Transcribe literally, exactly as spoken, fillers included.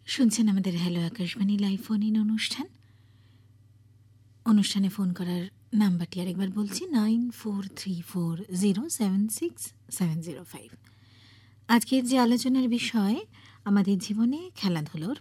শুনছেন আমাদের hello Akashvani live phone in অনুষ্ঠান। অনুষ্ঠানে ফোন করার নাম্বারটি আরেকবার বলছি, nine four three four zero seven six seven zero five. আজকের যে আলোচনার বিষয়, আমাদের জীবনে খেলাধুলোর